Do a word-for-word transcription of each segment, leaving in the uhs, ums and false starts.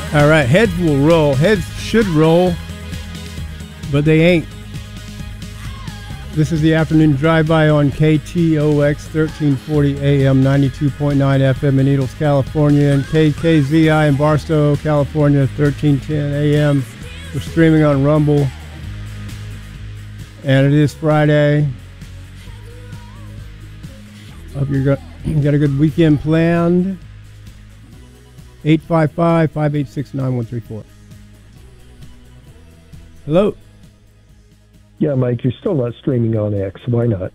All right, heads will roll. Heads should roll, but they ain't. This is the afternoon drive-by on K T O X thirteen forty A M, ninety-two point nine F M in Needles, California, and K K Z I in Barstow, California, thirteen ten A M. We're streaming on Rumble, and it is Friday. Hope you got, you got a good weekend planned. eight five five, five eight six, nine one three four. Hello. Yeah, Mike, you're still not streaming on X. Why not?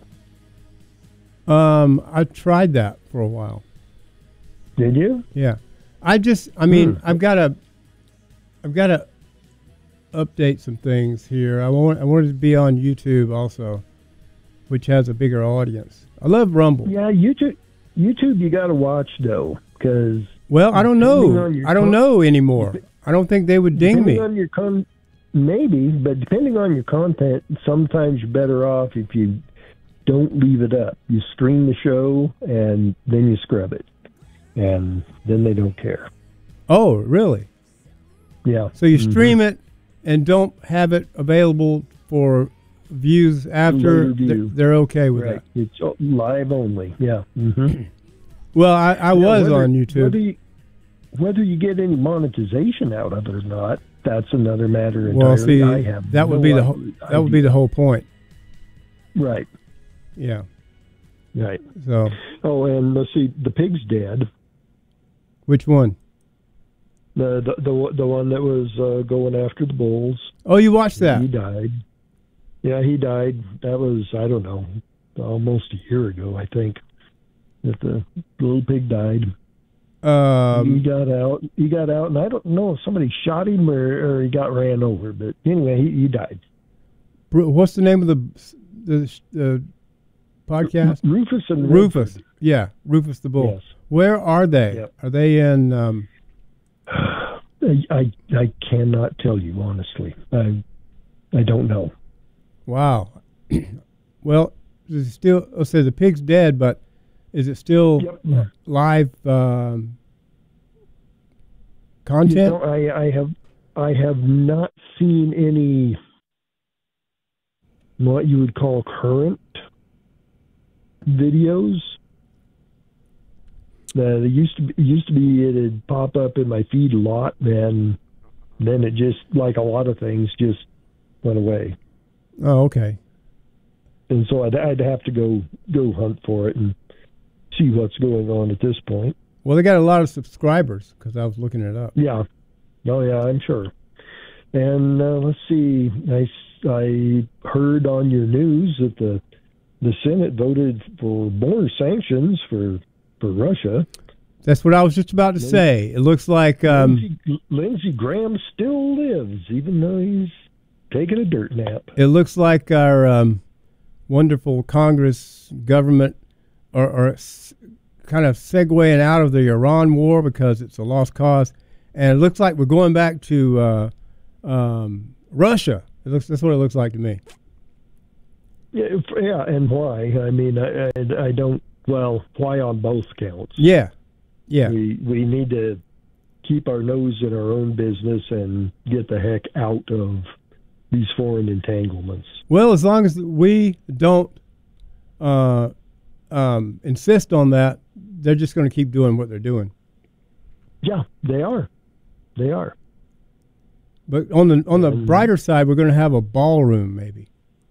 Um, I tried that for a while. Did you? Yeah. I just, I mean, Hmm. I've got to, I've got to update some things here. I want, I wanted to be on YouTube also, which has a bigger audience. I love Rumble. Yeah, YouTube. YouTube, you got to watch though, because Well, I don't know. I don't con- know anymore. I don't think they would ding depending me. on your con- maybe, but depending on your content, sometimes you're better off if you don't leave it up. You stream the show and then you scrub it, and then they don't care. Oh, really? Yeah. So you Mhm. stream it and don't have it available for views after. Later view. They're, they're okay with Right. that. It's uh, live only. Yeah. Mm-hmm. Well, I, I was whether, on YouTube. Whether you, whether you get any monetization out of it or not, that's another matter entirely. Well, see, I have that would no be the idea. whole, that would be the whole point. Right. Yeah. Right. So, Oh, and let's see, the pig's dead. which one? The the the, the one that was uh, going after the bulls. Oh, you watched that? He died. Yeah, he died. That was, I don't know, almost a year ago, I think, that the little pig died. he Um, got out. He got out, and I don't know if somebody shot him or, or he got ran over. But anyway, he, he died. Bru- what's the name of the the, the podcast? Rufus and Rufus. Redford. Yeah, Rufus the Bull. Yes. Where are they? Yep. Are they in? Um, I, I I cannot tell you honestly. I I don't know. wow. Well, is it still? Oh, so the pig's dead, but is it still Yep. live um, You content? know, I I have I have not seen any what you would call current videos. Uh, they used to be, used to be it'd pop up in my feed a lot, then then it just, like a lot of things, just went away. Oh, okay. And so I'd, I'd have to go go hunt for it and see what's going on at this point. Well, they got a lot of subscribers because I was looking it up. Yeah. Oh, yeah, I'm sure. And uh, let's see. I, I heard on your news that the the Senate voted for more sanctions for for Russia. That's what I was just about to Lindsey- say. It looks like um, Lindsey, Lindsey Graham still lives, even though he's taking a dirt nap. it looks like our um, wonderful Congress government are, are s- kind of segueing out of the Iran war because it's a lost cause, and it looks like we're going back to uh, um, Russia. It looks that's what it looks like to me. Yeah, if- yeah, and why? I mean, I, I, I don't. Well, why on both counts? Yeah, yeah. We we need to keep our nose in our own business and get the heck out of these foreign entanglements. Well, as long as we don't uh, um, insist on that, they're just going to keep doing what they're doing. Yeah, they are. They are. But on the on the Um, brighter side, we're going to have a ballroom, maybe.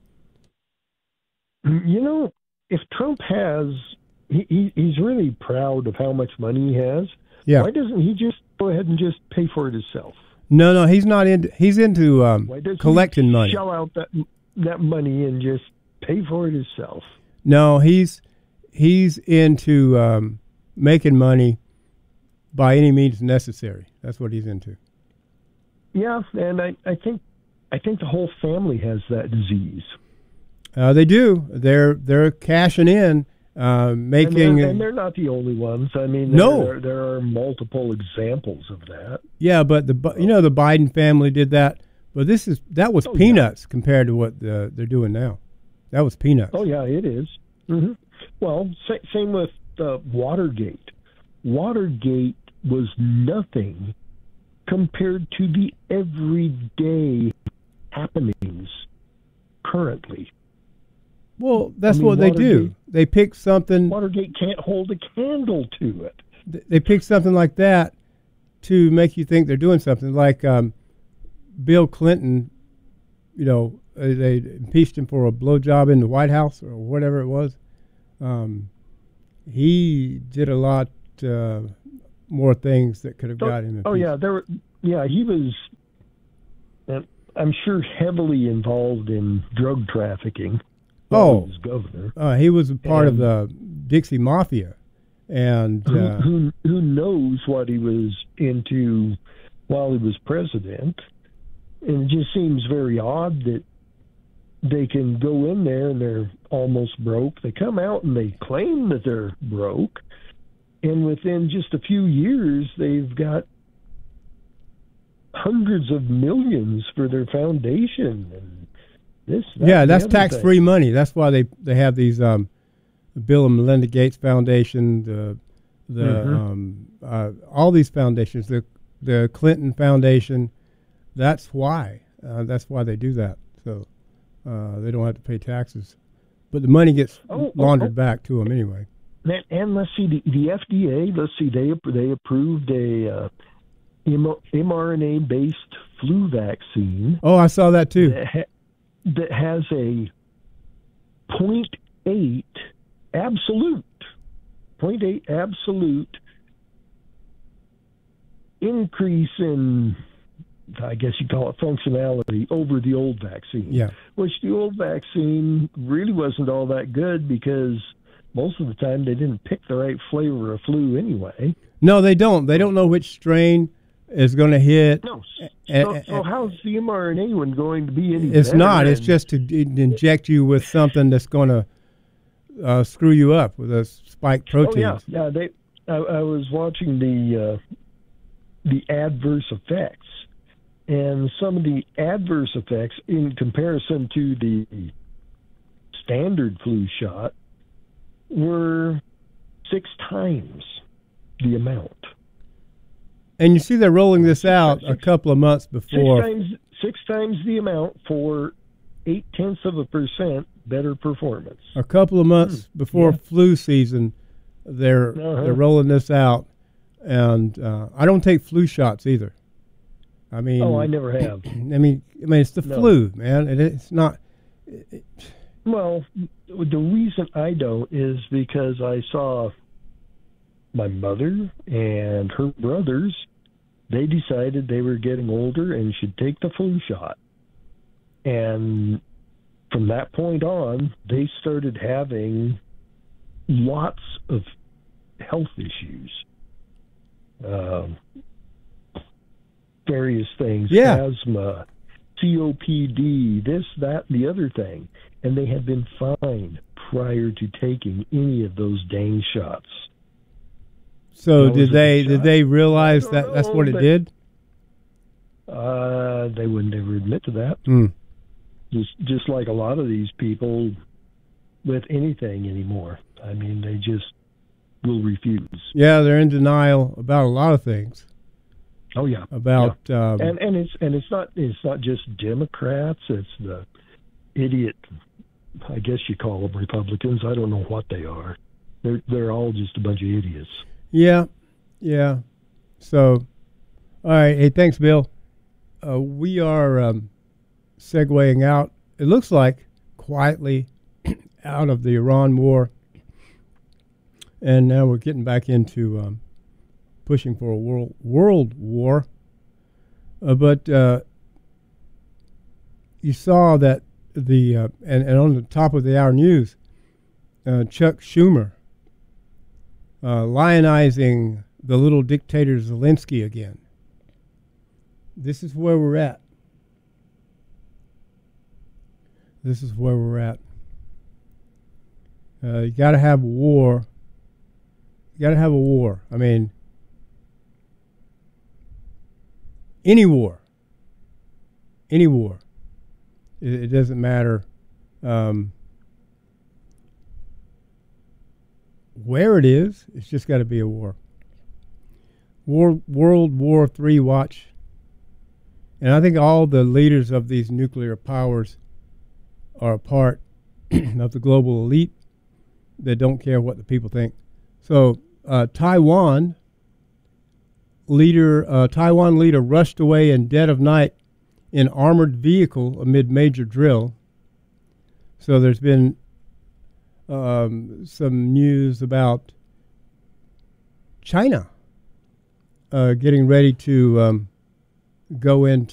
You know, if Trump has, he, he he's really proud of how much money he has. Yeah. Why doesn't he just go ahead and just pay for it himself? No, no, he's not into. He's into um, Why does collecting he money. shell out that that money and just pay for it himself? No, he's he's into um, making money by any means necessary. That's what he's into. Yeah, and I, I think I think the whole family has that disease. Uh, they do. They're they're cashing in, uh, And making. they're, and they're not the only ones. I mean, No. there, there are multiple examples of that. yeah, but the Bi- you know the Biden family did that, but this is that was Oh, yeah. peanuts compared to what the, they're doing now. That was peanuts. Oh, yeah, it is. Mm-hmm. Well, sa- same with uh, Watergate. Watergate was nothing compared to the everyday happenings currently. Well, that's I mean, what they do. Watergate- They pick something. Watergate can't hold a candle to it. They pick something like that to make you think they're doing something. Like um, Bill Clinton, you know, uh, they impeached him for a blowjob in the White House or whatever it was. Um, he did a lot uh, more things that could have So- got him impeached. Oh yeah, there. Were, yeah, he was. Uh, I'm sure heavily involved in drug trafficking. while Oh. he was governor. Uh, he was a part of And- the Dixie Mafia, and Who, uh, who who knows what he was into while he was president? And it just seems very odd that they can go in there and they're almost broke. They come out and they claim that they're broke, and within just a few years, they've got hundreds of millions for their foundation and this. That, yeah, and the that's other tax-free thing. money. That's why they they have these um, the Bill and Melinda Gates Foundation, the the Mhm. um, uh, all these foundations, the the Clinton Foundation. That's why. Uh, that's why they do that. So uh, they don't have to pay taxes, but the money gets Oh, oh, laundered oh. back to them anyway. And, and let's see, the, the F D A. Let's see, they they approved a uh, mRNA based flu vaccine Oh, I saw that too. that, ha- that has a point eight absolute, point eight absolute increase in, I guess you call it functionality, over the old vaccine. Yeah. Which the old vaccine really wasn't all that good because most of the time they didn't pick the right flavor of flu anyway. No, they don't. They don't know which strain is going to hit. No. A- So, a- so how's the mRNA one going to be any It's better? not. It's And- just to in- inject you with something that's going to uh, screw you up with a spike Oh proteins. yeah, yeah. They. I, I was watching the uh, the adverse effects, and some of the adverse effects in comparison to the standard flu shot were six times the amount. And you see, they're rolling this Six out times- a couple of months Six before. times six times the amount for eight tenths of a percent better performance. A couple of months before yeah. flu season, they're Uh-huh. they're rolling this out, and uh, I don't take flu shots either. I mean, Oh, I never have. I mean, I mean, it's the No. flu, man. It, it's not. It, Well, the reason I don't is because I saw my mother and her brothers. They decided they were getting older and should take the flu shot. And from that point on, they started having lots of health issues. Um, various things, Yeah. asthma, C O P D, this, that, and the other thing. And they had been fine prior to taking any of those dang shots. so Now, was did it they a did shot? they realize I that don't that's what know, it but- did? Uh, they would never admit to that. Hmm. Just, just like a lot of these people with anything anymore. I mean, they just will refuse. Yeah, they're in denial about a lot of things. Oh yeah, About um, and and it's and it's not it's not just Democrats. It's the idiot. I guess you call them Republicans. I don't know what they are. They're they're all just a bunch of idiots. yeah, yeah. So, all right. Hey, thanks, Bill. Uh, we are um, segueing out. It looks like quietly out of the Iran war, and now we're getting back into um, pushing for a world world war. Uh, but uh, you saw that the uh, and, and on the top of the hour news, uh, Chuck Schumer uh, lionizing the little dictator Zelensky again. This is where we're at. This is where we're at. Uh, you got to have war. You got to have a war. I mean, any war. Any war. It, it doesn't matter um, where it is. It's just got to be a war. War World War Three watch And I think all the leaders of these nuclear powers are a part of the global elite that don't care what the people think. So uh, Taiwan leader, uh, Taiwan leader rushed away in dead of night in armored vehicle amid major drill. So there's been um, some news about China uh, getting ready to um, go into